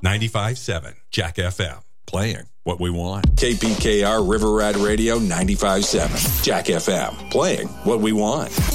95.7 Jack FM. Playing what we want. KPKR River Rat Radio 95.7 Jack FM. Playing what we want.